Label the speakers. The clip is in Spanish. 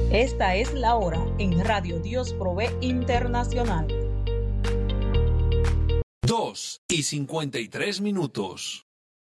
Speaker 1: Esta es la hora en Radio Dios Provee Internacional.
Speaker 2: 2:53.